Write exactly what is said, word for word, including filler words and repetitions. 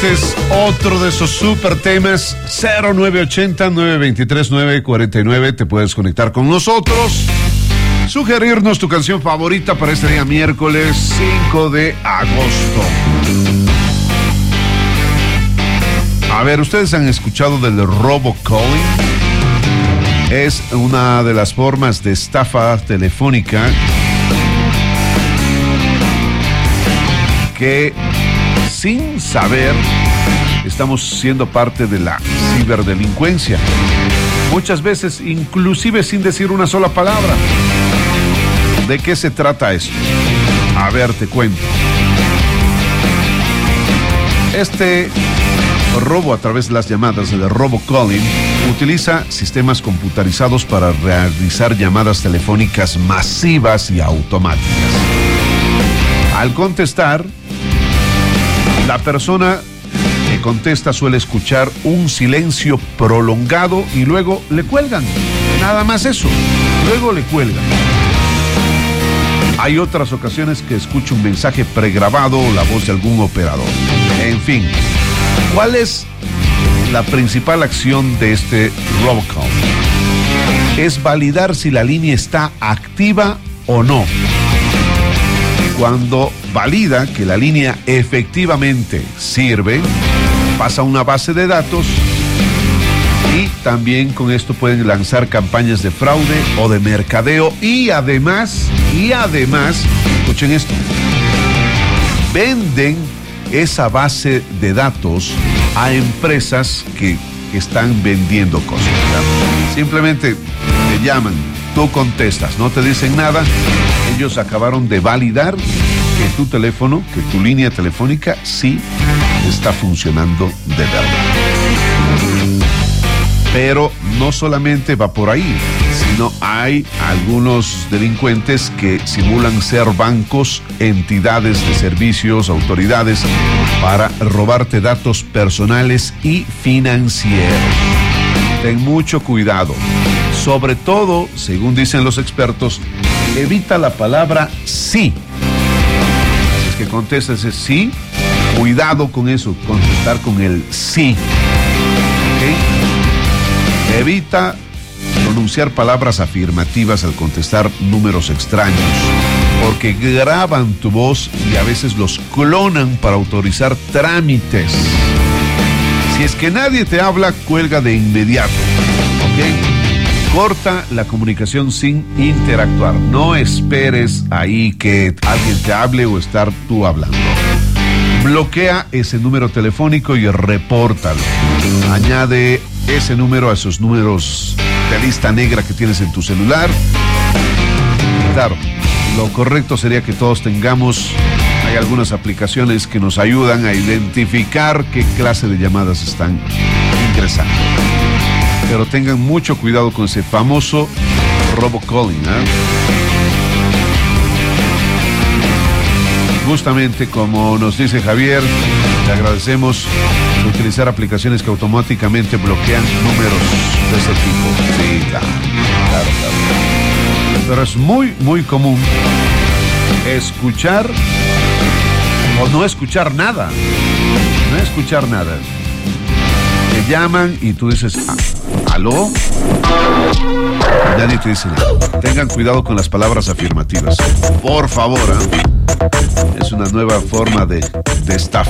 Este es otro de esos super temas. Cero nueve ochenta, nueve veintitrés, nueve cuarenta y nueve. Te puedes conectar con nosotros, sugerirnos tu canción favorita para este día miércoles cinco de agosto. A ver, ¿ustedes han escuchado del robocalling? Es una de las formas de estafa telefónica que, sin saber, estamos siendo parte de la ciberdelincuencia. Muchas veces, inclusive sin decir una sola palabra. ¿De qué se trata esto? A ver, te cuento. Este robo a través de las llamadas, el robocalling, utiliza sistemas computarizados para realizar llamadas telefónicas masivas y automáticas. Al contestar, la persona que contesta suele escuchar un silencio prolongado y luego le cuelgan. Nada más eso. Luego le cuelgan. Hay otras ocasiones que escucha un mensaje pregrabado o la voz de algún operador. En fin, ¿cuál es la principal acción de este robocall? Es validar si la línea está activa o no. Cuando valida que la línea efectivamente sirve, pasa a una base de datos y también con esto pueden lanzar campañas de fraude o de mercadeo y además, y además, escuchen esto, venden esa base de datos a empresas que, que están vendiendo cosas, ¿verdad? Simplemente te llaman, tú contestas, no te dicen nada. Ellos acabaron de validar que tu teléfono, que tu línea telefónica sí está funcionando de verdad. Pero no solamente va por ahí, sino hay algunos delincuentes que simulan ser bancos, entidades de servicios, autoridades, para robarte datos personales y financieros. Ten mucho cuidado. Sobre todo, según dicen los expertos, evita la palabra sí. Si es que contestas ese sí, cuidado con eso, contestar con el sí. ¿Okay? Evita pronunciar palabras afirmativas al contestar números extraños, porque graban tu voz y a veces los clonan para autorizar trámites. Si es que nadie te habla, cuelga de inmediato. ¿Ok? Corta la comunicación sin interactuar. No esperes ahí que alguien te hable o estar tú hablando. Bloquea ese número telefónico y repórtalo. Añade ese número a esos números de lista negra que tienes en tu celular. Claro, lo correcto sería que todos tengamos, hay algunas aplicaciones que nos ayudan a identificar qué clase de llamadas están ingresando. Pero tengan mucho cuidado con ese famoso robocalling, ¿eh? Justamente como nos dice Javier, le agradecemos utilizar aplicaciones que automáticamente bloquean números de ese tipo. Sí, claro, claro, claro. Pero es muy, muy común escuchar o no escuchar nada. No escuchar nada. Te llaman y tú dices, ah, ¿aló? Nadie te dice nada. Tengan cuidado con las palabras afirmativas. Por favor, ¿eh? Es una nueva forma de, de estafa.